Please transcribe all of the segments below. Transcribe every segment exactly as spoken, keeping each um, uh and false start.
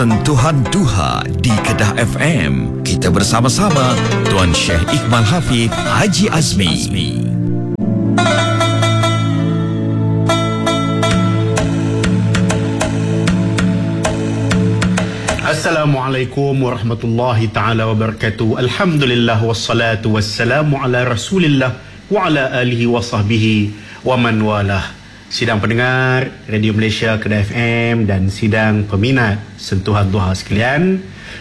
Sentuhan Duha di Kedah F M. Kita bersama-sama Tuan Syekh Iqmal Hafidh Haji Azmi. Assalamualaikum warahmatullahi taala wabarakatuh. Alhamdulillah wassalatu wassalamu ala Rasulillah wa ala alihi wa sahbihi wa man walah. Sidang pendengar Radio Malaysia Kedah F M dan sidang peminat Sentuhan Duha sekalian,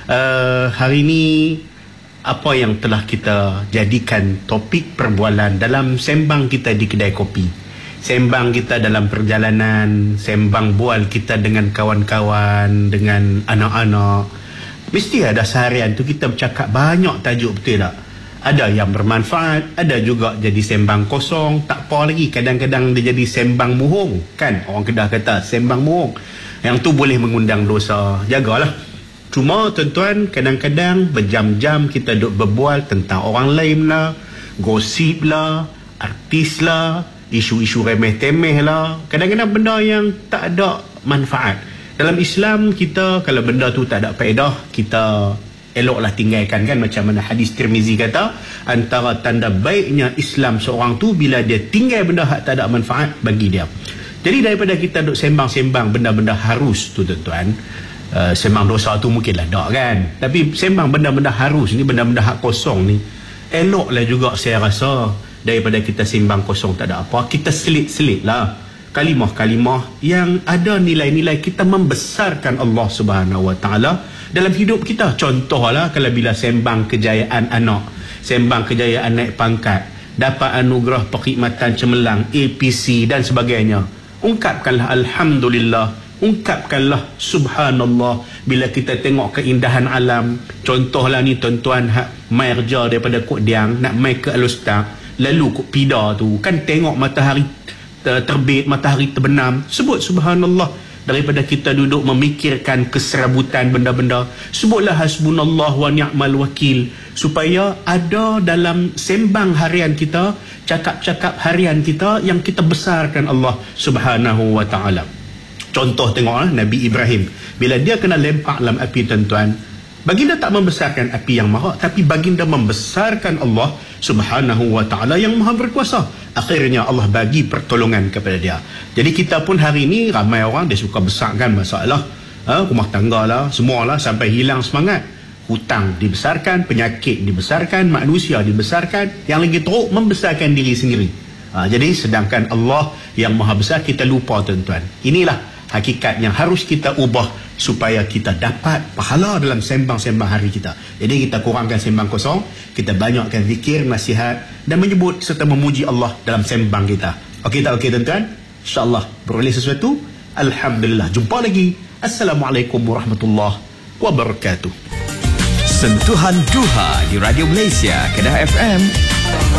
uh, hari ini apa yang telah kita jadikan topik perbualan dalam sembang kita di kedai kopi, sembang kita dalam perjalanan, sembang bual kita dengan kawan-kawan, dengan anak-anak. Mesti ada seharian tu kita bercakap banyak tajuk, betul tak? Ada yang bermanfaat, ada juga jadi sembang kosong, tak apa lagi. Kadang-kadang dia jadi sembang muhung, kan? Orang Kedah kata sembang muhung. Yang tu boleh mengundang dosa. Jagalah. Cuma tuan-tuan, kadang-kadang berjam-jam kita duk berbual tentang orang lain lah, gosip lah, artis lah, isu-isu remeh-temeh lah. Kadang-kadang benda yang tak ada manfaat. Dalam Islam kita, kalau benda tu tak ada faedah, kita eloklah tinggalkan, kan? Macam mana hadis Tirmizi kata, antara tanda baiknya Islam seorang tu bila dia tinggal benda hak tak ada manfaat bagi dia. Jadi daripada kita duk sembang-sembang benda-benda harus tu tuan-tuan, uh, sembang dosa tu mungkinlah tak, kan? Tapi sembang benda-benda harus ni, benda-benda hak kosong ni, eloklah juga saya rasa daripada kita sembang kosong tak ada apa. Kita selit-selit lah kalimah-kalimah yang ada nilai-nilai kita membesarkan Allah Subhanahu Wa Taala dalam hidup kita. Contohlah kalau bila sembang kejayaan anak, sembang kejayaan naik pangkat, dapat anugerah perkhidmatan cemerlang, A P C dan sebagainya, ungkapkanlah Alhamdulillah, ungkapkanlah Subhanallah. Bila kita tengok keindahan alam, contohlah ni tuan-tuan, hak mai kerja daripada Kok Diang nak mai ke Alustaq, lalu Kok Pida tu kan, tengok matahari terbit, matahari terbenam, sebut Subhanallah. Daripada kita duduk memikirkan keserabutan benda-benda, sebutlah hasbunallah wa ni'mal wakil, supaya ada dalam sembang harian kita, cakap-cakap harian kita yang kita besarkan Allah Subhanahu wa ta'ala. Contoh tengoklah Nabi Ibrahim, bila dia kena lempak dalam api tuan-tuan, baginda tak membesarkan api yang marak, tapi baginda membesarkan Allah Subhanahu wa ta'ala yang maha berkuasa. Akhirnya Allah bagi pertolongan kepada dia. Jadi kita pun hari ini ramai orang dia suka besarkan masalah ha, rumah tangga lah, semualah, sampai hilang semangat. Hutang dibesarkan, penyakit dibesarkan, manusia dibesarkan, yang lagi teruk membesarkan diri sendiri. ha, Jadi sedangkan Allah yang maha besar kita lupa tuan-tuan. Inilah hakikat yang harus kita ubah supaya kita dapat pahala dalam sembang-sembang hari kita. Jadi kita kurangkan sembang kosong, kita banyakkan zikir, nasihat dan menyebut serta memuji Allah dalam sembang kita. Okey tak okey tuan-tuan? InsyaAllah beroleh sesuatu. Alhamdulillah. Jumpa lagi. Assalamualaikum warahmatullahi wabarakatuh. Sentuhan Duha di Radio Malaysia Kedah F M.